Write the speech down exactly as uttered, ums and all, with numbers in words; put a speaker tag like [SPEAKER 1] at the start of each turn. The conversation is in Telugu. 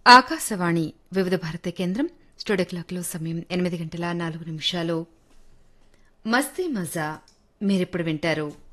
[SPEAKER 1] ఆకాశవాణి వివిధ భారత కేంద్రం స్టూడియో క్లాక్లో సమయం ఎనిమిది గంటల నాలుగు నిమిషాలు. మస్తీ మజా మీరిప్పుడు వింటారు.